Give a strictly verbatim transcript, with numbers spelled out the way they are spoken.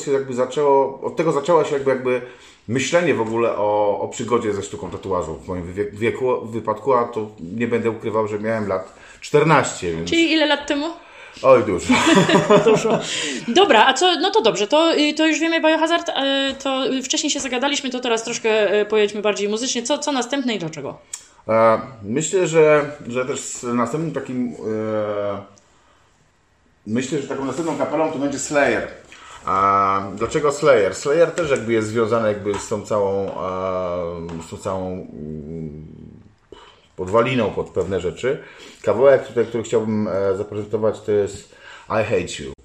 się jakby zaczęło, od tego zaczęło się jakby, jakby myślenie w ogóle o, o przygodzie ze sztuką tatuażu w moim wieku, wieku, wypadku, a to nie będę ukrywał, że miałem lat czternaście. Więc... Czyli ile lat temu? Oj, dużo. Dużo. Dobra, a co, no to dobrze, to, to już wiemy Biohazard, to wcześniej się zagadaliśmy, to teraz troszkę pojedźmy bardziej muzycznie. Co, co następne i dlaczego? Myślę, że, że też następnym takim myślę, że taką następną kapelą to będzie Slayer. A dlaczego Slayer? Slayer też jakby jest związany jakby z tą całą z tą całą podwaliną pod pewne rzeczy. Kawałek tutaj, który chciałbym zaprezentować, to jest I Hate You.